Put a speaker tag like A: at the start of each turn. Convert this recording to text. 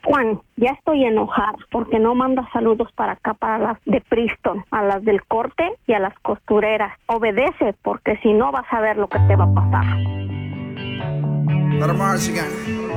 A: Juan, ya estoy enojada porque no mandas saludos para acá, para las de Priston, a las del corte y a las costureras. Obedece, porque si no vas a ver lo que te va a pasar.
B: Let 'em march again.